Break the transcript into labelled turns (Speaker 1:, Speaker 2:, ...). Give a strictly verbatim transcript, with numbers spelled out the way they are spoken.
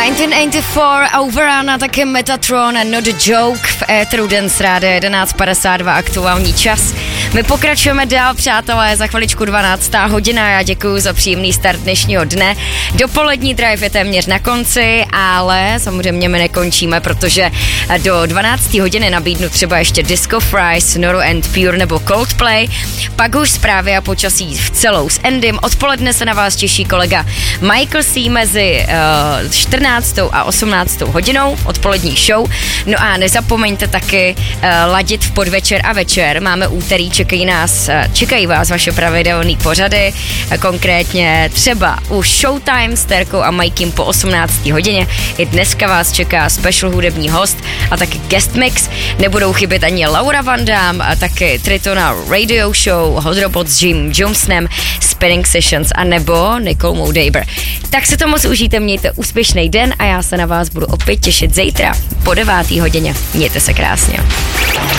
Speaker 1: devatenáct osmdesát čtyři, Overrun a taky Metatron, Not a Joke v éteru Dance Rádio jedenáct padesát dva aktuální čas. My pokračujeme dál, přátelé, za chviličku dvanáctá hodina. Já děkuji za příjemný start dnešního dne. Dopolední drive je téměř na konci, ale samozřejmě my nekončíme, protože do dvanácté hodiny nabídnu třeba ještě Disco Fries, Noro and Pure nebo Coldplay. Pak už zprávy a počasí v celou s Endym. Odpoledne se na vás těší kolega Michael C. mezi uh, čtrnáctou a osmnáctou hodinou, odpolední show. No a nezapomeňte taky uh, ladit v podvečer a večer. Máme úterý, čekají nás, uh, čekají vás vaše pravidelné pořady, uh, konkrétně třeba už Showtime s Terkou a Majkem po osmnácté hodině. I dneska vás čeká special hudební host a taky guest mix. Nebudou chybět ani Laura Van Damme a taky Tritona Radio Show, Hot Robot s Jim Johnsonem, Spinning Sessions a nebo Nicole Modaber. Tak se to moc užijte, mějte úspěšný den a já se na vás budu opět těšit zítra po deváté hodině. Mějte se krásně.